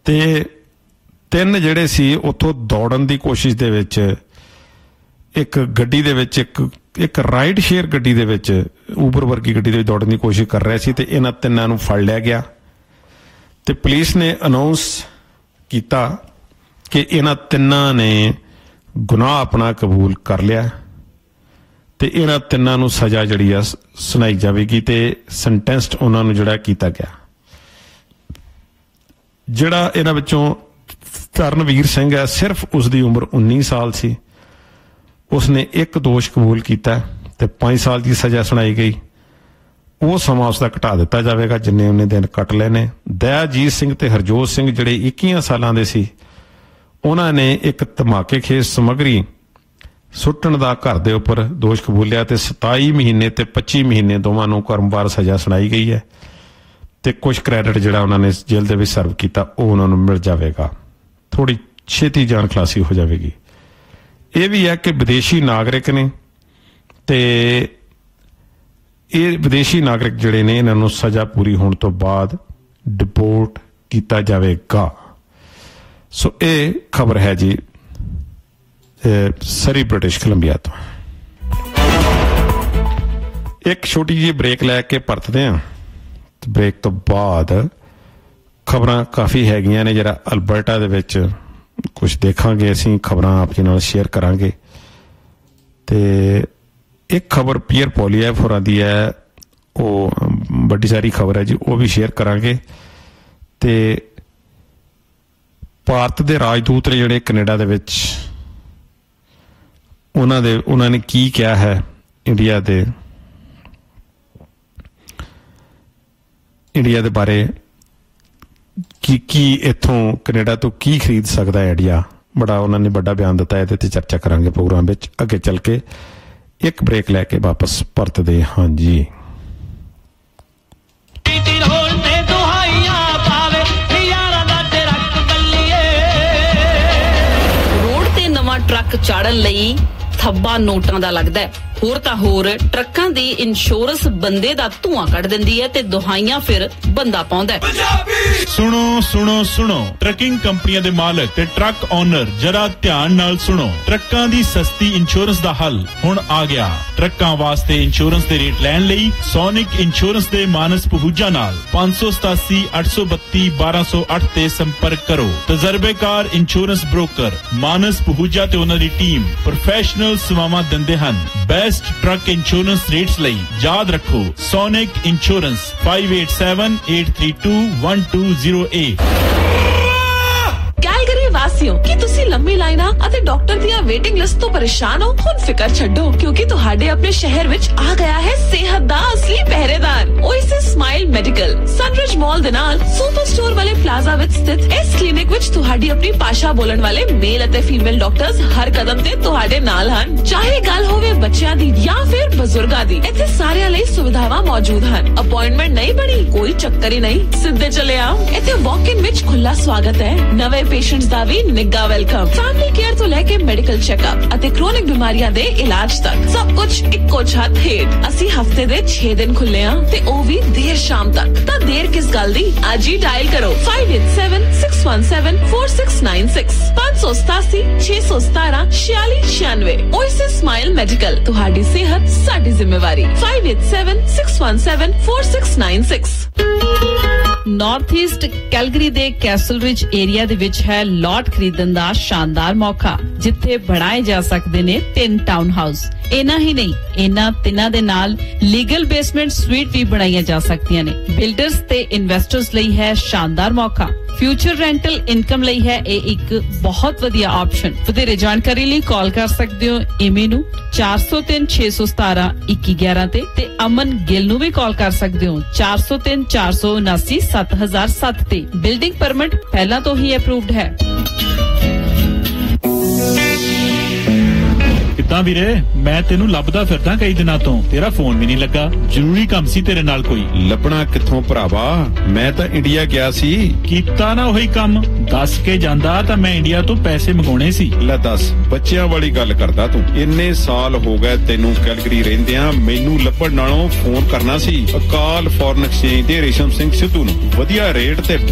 ਤੇ 3 ਜਿਹੜੇ ਸੀ ਉੱਥੋਂ ਦੌੜਨ ਦੀ ਕੋਸ਼ਿਸ਼ ਦੇ ਵਿੱਚ ਇੱਕ ਗੱਡੀ ਦੇ ਵਿੱਚ ਇੱਕ ਰਾਈਡ ਸ਼ੇਅਰ ਗੱਡੀ ਦੇ ਵਿੱਚ ਊਬਰ ਵਰਗੀ ਗੱਡੀ ਦੇ ਵਿੱਚ ਦੌੜਨ ਦੀ ਕੋਸ਼ਿਸ਼ ਕਰ ਰਿਹਾ ਸੀ ਤੇ ਇਹਨਾਂ 3 ਨੂੰ ਫੜ ਲਿਆ ਗਿਆ ਤੇ ਪੁਲਿਸ ਨੇ ਅਨਾਉਂਸ ਕੀਤਾ ਕਿ ਇਹਨਾਂ 3 ਨੇ ਗੁਨਾਹ ਆਪਣਾ ਕਬੂਲ ਕਰ ਲਿਆ ਤੇ ਇਹਨਾਂ 3 ਨੂੰ ਸਜ਼ਾ ਜਿਹੜੀ ਆ ਸੁਣਾਈ ਜਾਵੇਗੀ ਤੇ ਸੈਂਟੈਂਸਡ ਉਹਨਾਂ ਨੂੰ ਜਿਹੜਾ ਕੀਤਾ ਗਿਆ। ਜਿਹੜਾ ਇਹਨਾਂ ਵਿੱਚੋਂ ਤਰਨਵੀਰ ਸਿੰਘ ਹੈ, ਸਿਰਫ ਉਸਦੀ ਉਮਰ 19 ਸਾਲ ਸੀ। ਉਸਨੇ ਇੱਕ ਦੋਸ਼ ਕਬੂਲ ਕੀਤਾ ਤੇ 5 ਸਾਲ ਦੀ ਸਜ਼ਾ ਸੁਣਾਈ ਗਈ। ਉਹ ਸਮਾਂ ਉਸਦਾ ਘਟਾ ਦਿੱਤਾ ਜਾਵੇਗਾ ਜਿੰਨੇ ਉਹਨੇ ਦਿਨ ਕੱਟ ਲਏ ਨੇ। ਦਇਆਜੀਤ ਸਿੰਘ ਤੇ ਹਰਜੋਤ ਸਿੰਘ ਜਿਹੜੇ 21 ਸਾਲਾਂ ਦੇ ਸੀ, ਉਹਨਾਂ ਨੇ ਇੱਕ ਧਮਾਕੇਖੇਜ਼ ਸਮੱਗਰੀ ਸੁੱਟਣ ਦਾ ਘਰ ਦੇ ਉੱਪਰ ਦੋਸ਼ ਕਬੂਲਿਆ ਤੇ 27 ਮਹੀਨੇ ਤੇ 25 ਮਹੀਨੇ ਦੋਵਾਂ ਨੂੰ ਕਰਮਵਾਰ ਸਜ਼ਾ ਸੁਣਾਈ ਗਈ ਹੈ ਤੇ ਕੁਝ ਕ੍ਰੈਡਿਟ ਜਿਹੜਾ ਉਹਨਾਂ ਨੇ ਜੇਲ੍ਹ ਦੇ ਵਿੱਚ ਸਰਵ ਕੀਤਾ ਉਹ ਉਹਨਾਂ ਨੂੰ ਮਿਲ ਜਾਵੇਗਾ। ਥੋੜੀ ਛੇਤੀ ਜਾਣ ਖਲਾਸੀ ਹੋ ਜਾਵੇਗੀ। ਇਹ ਵੀ ਹੈ ਕਿ ਵਿਦੇਸ਼ੀ ਨਾਗਰਿਕ ਨੇ ਤੇ ਇਹ ਵਿਦੇਸ਼ੀ ਨਾਗਰਿਕ ਜਿਹੜੇ ਨੇ ਇਹਨਾਂ ਨੂੰ ਸਜ਼ਾ ਪੂਰੀ ਹੋਣ ਤੋਂ ਬਾਅਦ ਡਿਪੋਰਟ ਕੀਤਾ ਜਾਵੇਗਾ। ਸੋ ਇਹ ਖਬਰ ਹੈ ਜੀ ਸਰੀ ਬ੍ਰਿਟਿਸ਼ ਕੋਲੰਬੀਆ ਤੋਂ। ਇੱਕ ਛੋਟੀ ਜਿਹੀ ਬ੍ਰੇਕ ਲੈ ਕੇ ਪਰਤਦੇ ਹਾਂ। ਬ੍ਰੇਕ ਤੋਂ ਬਾਅਦ ਖਬਰਾਂ ਕਾਫੀ ਹੈਗੀਆਂ ਨੇ। ਜਿਹੜਾ ਅਲਬਰਟਾ ਦੇ ਵਿੱਚ ਕੁਝ ਦੇਖਾਂਗੇ ਅਸੀਂ, ਖਬਰਾਂ ਆਪ ਜੀ ਨਾਲ ਸ਼ੇਅਰ ਕਰਾਂਗੇ ਤੇ ਇੱਕ ਖਬਰ ਪੀਅਰ ਪੋਲੀਐਫ ਹੋਰਾਂ ਦੀ ਹੈ, ਉਹ ਵੱਡੀ ਸਾਰੀ ਖਬਰ ਹੈ ਜੀ, ਉਹ ਵੀ ਸ਼ੇਅਰ ਕਰਾਂਗੇ। ਤੇ ਭਾਰਤ ਦੇ ਰਾਜਦੂਤ ਨੇ ਜਿਹੜੇ ਕੈਨੇਡਾ ਦੇ ਵਿੱਚ, ਉਹਨਾਂ ਨੇ ਕੀ ਕਿਹਾ ਹੈ ਇੰਡੀਆ ਦੇ ਬਾਰੇ, ਕੀ ਇੱਥੋਂ ਕੈਨੇਡਾ ਤੋਂ ਕੀ ਖਰੀਦ ਸਕਦਾ ਹੈ ਇੰਡੀਆ। ਬੜਾ ਉਹਨਾਂ ਨੇ ਵੱਡਾ ਬਿਆਨ ਦਿੱਤਾ। ਇਹਦੇ ਤੇ ਚਰਚਾ ਕਰਾਂਗੇ ਪ੍ਰੋਗਰਾਮ ਵਿੱਚ ਅੱਗੇ ਚੱਲ ਕੇ। ਇੱਕ ਬ੍ਰੇਕ ਲੈ ਕੇ ਵਾਪਸ ਪਰਤਦੇ ਹਾਂ ਜੀ। ਰੋਡ ਤੇ ਨਵਾਂ ਟਰੱਕ ਚਾੜਨ ਲਈ ਥੱਬਾ ਨੋਟਾਂ ਦਾ ਲੱਗਦਾ ਹੈ। ਹੋਰ ਤਾਂ ਹੋਰ ਟਰੱਕਾਂ ਦੀ ਇੰਸ਼ੋਰੈਂਸ ਬੰਦੇ ਦਾ ਧੂਆਂ ਕੱਢ ਦਿੰਦੀ ਹੈ ਤੇ ਦੁਹਾਈਆਂ ਫਿਰ ਬੰਦਾ ਪਾਉਂਦਾ ਹੈ। ਸੁਣੋ ਟਰੱਕਿੰਗ ਕੰਪਨੀਆਂ ਦੇ ਮਾਲਕ ਤੇ ਟਰੱਕ ਓਨਰ ਜਰਾ ਧਿਆਨ ਨਾਲ ਸੁਣੋ। ਟਰੱਕਾਂ ਦੀ ਸਸਤੀ ਇੰਸ਼ੋਰੈਂਸ ਦਾ ਹੱਲ ਹੁਣ ਆ ਗਿਆ। ਟਰੱਕਾਂ ਵਾਸਤੇ ਇੰਸ਼ੋਰੈਂਸ ਦੇ ਰੇਟ ਲੈਣ ਲਈ ਸੋਨਿਕ ਇੰਸ਼ੋਰੈਂਸ ਦੇ ਮਾਨਸ ਪਹੂਜਾ ਨਾਲ 587 832 1208 ਤੇ ਸੰਪਰਕ ਕਰੋ। ਤਜਰਬੇਕਾਰ ਇੰਸ਼ੋਰੈਂਸ ਬ੍ਰੋਕਰ ਮਾਨਸ ਪਹੂਜਾ ਤੇ ਉਹਨਾਂ ਦੀ ਟੀਮ ਪ੍ਰੋਫੈਸ਼ਨਲ ਸੇਵਾਵਾਂ ਦਿੰਦੇ ਹਨ। ਬੈਸਟ ਟਰੱਕ ਇੰਸ਼ੋਰੈਂਸ ਰੇਟਸ ਲਈ ਯਾਦ ਰੱਖੋ ਸੋਨਿਕ ਇੰਸ਼ੋਰੈਂਸ 5878321208। ਕੈਲਗਰੀ ਵਾਸੀਓ, ਕੀ ਤੁਸੀਂ ਲੰਮੀ ਲਾਈਨਾਂ ਅਤੇ ਡਾਕਟਰ ਦੀਆਂ ਵੇਟਿੰਗ ਲਿਸਟ ਤੋਂ ਪਰੇਸ਼ਾਨ ਹੋ? ਹੁਣ ਫਿਕਰ ਛੱਡੋ, ਕਿਉਂਕਿ ਤੁਹਾਡੇ ਆਪਣੇ ਸ਼ਹਿਰ ਵਿੱਚ ਆ ਗਿਆ ਹੈ ਸਿਹਤ ਦਾ ਅਸਲੀ ਪਹਿਰੇਦਾਰ ਓਏਸਿਸ ਸਮਾਈਲ ਮੈਡੀਕਲ। ਸਨਰਿਜ ਮਾਲ ਦੇ ਨਾਲ ਸੁਪਰ ਸਟੋਰ ਵਾਲੇ ਪਲਾਜ਼ਾ ਵਿੱਚ ਸਥਿਤ ਇਸ ਕਲੀਨਿਕ ਵਿੱਚ ਤੁਹਾਡੀ ਆਪਣੀ ਭਾਸ਼ਾ ਬੋਲਣ ਵਾਲੇ ਮੇਲ ਅਤੇ ਫੀਮੇਲ ਡਾਕਟਰਸ ਹਰ ਕਦਮ ਤੇ ਤੁਹਾਡੇ ਨਾਲ ਹਨ। ਚਾਹੇ ਗੱਲ ਹੋਵੇ ਬੱਚਿਆਂ ਦੀ ਜਾਂ ਫਿਰ ਬਜ਼ੁਰਗਾਂ ਦੀ, ਇੱਥੇ ਸਾਰਿਆਂ ਲਈ ਸੁਵਿਧਾਵਾਂ ਮੌਜੂਦ ਹਨ। ਅਪਾਇੰਟਮੈਂਟ ਨਹੀਂ ਬਣੀ? ਕੋਈ ਚੱਕਰ ਹੀ ਨਹੀਂ, ਸਿੱਧੇ ਚਲੇ ਆਓ। ਇੱਥੇ ਵਾਕ ਇਨ ਵਿੱਚ ਖੁੱਲਾ ਸਵਾਗਤ ਹੈ। ਨਵੇਂ ਪੇਸ਼ੈਂਟਸ ਦਾ ਵੀ ਨਿੱਘਾ ਵੈਲਕਮ। ਫੈਮਿਲੀ ਕੇਅਰ ਤੋਂ ਲੈ ਕੇ ਮੈਡੀਕਲ ਚੈੱਕਅਪ ਅਤੇ ਕ੍ਰੋਨਿਕ ਬਿਮਾਰੀਆਂ ਦੇ ਇਲਾਜ ਤੱਕ ਸਭ ਕੁਝ ਇੱਕੋ ਛੱਤ ਹੇਠ। ਅਸੀਂ ਹਫਤੇ ਦੇ 6 ਦਿਨ ਖੁੱਲੇ ਹਾਂ ਤੇ ਉਹ ਵੀ ਦੇਰ ਸ਼ਾਮ ਤੱਕ। ਤਾਂ ਦੇਰ ਕਿਸ ਗੱਲ ਦੀ, ਅੱਜ ਹੀ ਡਾਇਲ ਕਰੋ 5876174696 587 617 4696। ਓਏਸਿਸ ਸਮਾਈਲ ਮੈਡੀਕਲ, ਤੁਹਾਡੀ ਸਿਹਤ ਸਾਡੀ ਜ਼ਿੰਮੇਵਾਰੀ। 5876174696। ਨਾਰਥ ਈਸਟ ਕੈਲਗਰੀ ਦੇ ਕੈਸਲ ਰਿਜ ਏਰੀਆ ਦੇ ਵਿੱਚ ਹੈ ਲਾਟ ਖਰੀਦਣ ਦਾ ਸ਼ਾਨਦਾਰ ਮੌਕਾ, ਜਿੱਥੇ ਬਣਾਏ ਜਾ ਸਕਦੇ ਨੇ 3 ਟਾਊਨ ਹਾਊਸ। ਇਨਾ ਹੀ ਨਹੀਂ, ਇਹਨਾਂ ਤਿੰਨਾਂ ਦੇ ਨਾਲ ਲੀਗਲ ਬੇਸਮੈਂਟ ਸਵੀਟ ਵੀ ਬਣਾਈਆਂ ਜਾ ਸਕਦੀਆਂ ਨੇ। ਬਿਲਡਰਸ ਤੇ ਇਨਵੈਸਟਰਸ ਲਈ ਹੈ ਸ਼ਾਨਦਾਰ ਮੌਕਾ। ਫਿਊਚਰ ਰੈਂਟਲ ਇਨਕਮ ਲਈ ਹੈ ਇਹ ਇੱਕ ਬਹੁਤ ਵਧੀਆ ਆਪਸ਼ਨ। ਵਧੇਰੇ ਜਾਣਕਾਰੀ ਲਈ ਕਾਲ ਕਰ ਸਕਦੇ ਹੋ ਏਮੀ ਨੂੰ 403 617 2111 ਤੇ ਅਮਨ ਗਿੱਲ ਨੂੰ ਵੀ ਕਾਲ ਕਰ ਸਕਦੇ ਹੋ 403 479 7007 ਤੇ। ਬਿਲਡਿੰਗ ਪਰਮਿਟ ਪਹਿਲਾਂ ਤੋਂ ਹੀ ਅਪਰੂਵਡ ਹੈ। ਕਿੱਦਾਂ ਵੀਰੇ, ਮੈਂ ਤੈਨੂੰ ਲੱਭਦਾ ਫਿਰਦਾ ਕਈ ਦਿਨਾਂ ਤੋਂ, ਤੇਰਾ ਫੋਨ ਵੀ ਨਹੀਂ ਲੱਗਾ। ਜ਼ਰੂਰੀ ਕੰਮ ਸੀ ਤੇਰੇ ਨਾਲ ਕੋਈ? ਲੱਭਣਾ ਕਿੱਥੋਂ ਭਰਾਵਾ, ਮੈਂ ਤਾਂ ਇੰਡੀਆ ਗਿਆ ਸੀ। ਕੀਤਾ ਨਾ ਉਹੀ ਕੰਮ, ਦੱਸ ਕੇ ਜਾਂਦਾ ਤਾਂ ਮੈਂ ਇੰਡੀਆ ਤੋਂ ਪੈਸੇ ਮੰਗਾਉਣੇ ਸੀ। ਲੈ ਦੱਸ, ਬੱਚਿਆਂ ਵਾਲੀ ਗੱਲ ਕਰਦਾ ਤੂੰ। ਇੰਨੇ ਸਾਲ ਹੋ ਗਏ ਤੈਨੂੰ ਕੈਲਗਰੀ ਰਹਿੰਦਿਆਂ, ਮੈਨੂੰ ਲੱਭਣ ਨਾਲੋਂ ਫੋਨ ਕਰਨਾ ਸੀ ਅਕਾਲ ਫੋਰਨ ਐਕਸਚੇਂਜ ਦੇ ਰੇਸ਼ਮ ਸਿੰਘ ਸਿੱਧੂ ਨੂੰ। ਵਧੀਆ ਰੇਟ ਤੇ